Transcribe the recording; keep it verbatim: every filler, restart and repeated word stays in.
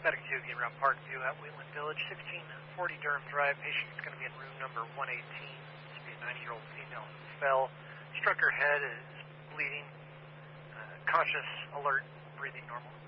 Medic two, getting around Parkview at Wheatland Village, sixteen forty Durham Drive. Patient is going to be in room number one eighteen. This will be a ninety-year-old female who fell, struck her head, is bleeding, uh, conscious, alert, breathing normal.